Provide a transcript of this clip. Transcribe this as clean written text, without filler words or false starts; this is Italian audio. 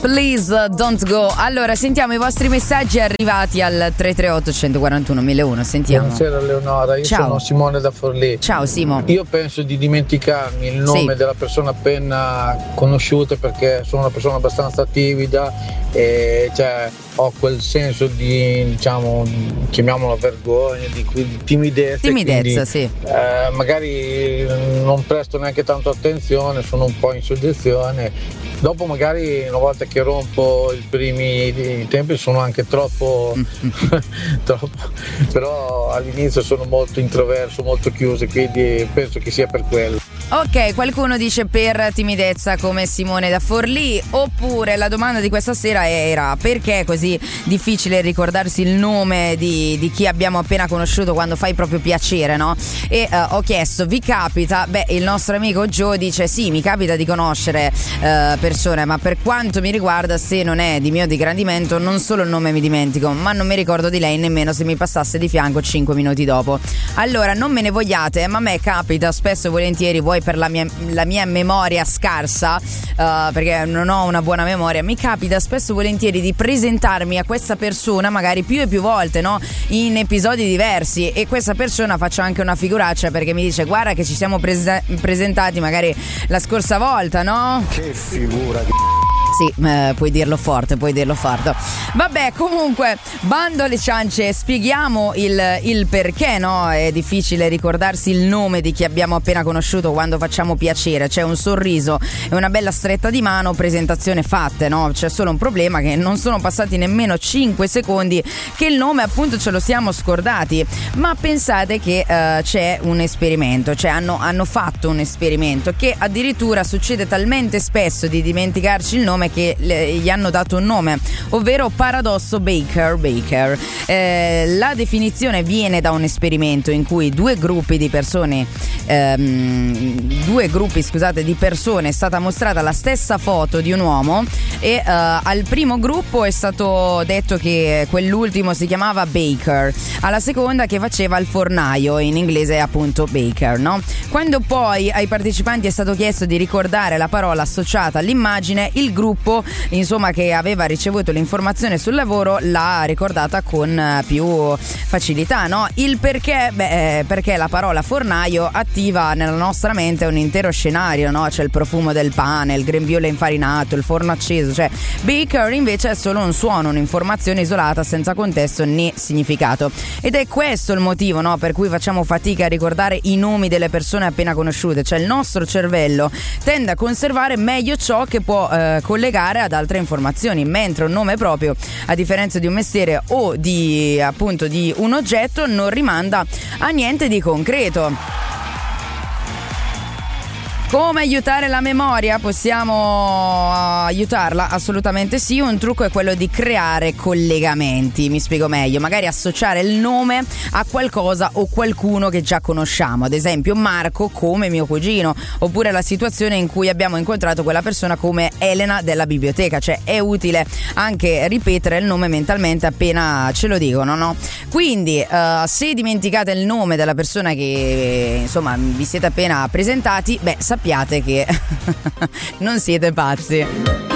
Please don't go. Allora, sentiamo i vostri messaggi arrivati al 338 141 1001. Sentiamo. Buonasera Leonora, io sono Simone da Forlì. Ciao Simo. Io penso di dimenticarmi il nome della persona appena conosciuta, perché sono una persona abbastanza timida e ho quel senso di, diciamo, chiamiamolo vergogna, di timidezza. Timidezza, quindi, magari non presto neanche tanto attenzione, sono un po' in soggezione. Dopo magari una volta che rompo i primi tempi sono anche troppo, però all'inizio sono molto introverso, molto chiuso, quindi penso che sia per quello. Ok, qualcuno dice per timidezza come Simone da Forlì, oppure la domanda di questa sera era: perché è così difficile ricordarsi il nome di chi abbiamo appena conosciuto quando fai proprio piacere, no? E ho chiesto, vi capita? Beh, il nostro amico Joe dice sì, mi capita di conoscere persone, ma per quanto mi riguarda, se non è di mio di gradimento, non solo il nome mi dimentico, ma non mi ricordo di lei nemmeno se mi passasse di fianco 5 minuti dopo. Allora, non me ne vogliate, ma a me capita spesso e volentieri, vuoi per la mia memoria scarsa, perché non ho una buona memoria, mi capita spesso e volentieri di presentarmi a questa persona magari più e più volte, no? In episodi diversi, e questa persona faccio anche una figuraccia perché mi dice: guarda che ci siamo presentati magari la scorsa volta, no? Che figura di... Sì, puoi dirlo forte. Vabbè, comunque, bando alle ciance, spieghiamo il perché, no? È difficile ricordarsi il nome di chi abbiamo appena conosciuto quando facciamo piacere. C'è un sorriso e una bella stretta di mano, presentazione fatte, no? C'è solo un problema, che non sono passati nemmeno 5 secondi che il nome appunto ce lo siamo scordati. Ma pensate che c'è un esperimento, cioè hanno fatto un esperimento che addirittura succede talmente spesso di dimenticarci il nome che gli hanno dato un nome, ovvero paradosso Baker. La definizione viene da un esperimento in cui due gruppi di persone è stata mostrata la stessa foto di un uomo, e al primo gruppo è stato detto che quell'ultimo si chiamava Baker, alla seconda che faceva il fornaio, in inglese appunto Baker, no? Quando poi ai partecipanti è stato chiesto di ricordare la parola associata all'immagine, il gruppo insomma che aveva ricevuto l'informazione sul lavoro l'ha ricordata con più facilità, no? Il perché? Perché la parola fornaio attiva nella nostra mente un intero scenario, no? C'è il profumo del pane, il grembiule infarinato, il forno acceso. Cioè Baker invece è solo un suono, un'informazione isolata senza contesto né significato, ed è questo il motivo, no? Per cui facciamo fatica a ricordare i nomi delle persone appena conosciute. Cioè il nostro cervello tende a conservare meglio ciò che può collegare ad altre informazioni, mentre un nome proprio, a differenza di un mestiere o di un oggetto, non rimanda a niente di concreto. Come aiutare la memoria? Possiamo aiutarla? Assolutamente sì. Un trucco è quello di creare collegamenti. Mi spiego meglio: magari associare il nome a qualcosa o qualcuno che già conosciamo, ad esempio Marco come mio cugino, oppure la situazione in cui abbiamo incontrato quella persona come Elena della biblioteca. Cioè è utile anche ripetere il nome mentalmente appena ce lo dicono, no? Quindi se dimenticate il nome della persona che insomma vi siete appena presentati, sappiate che non siete pazzi.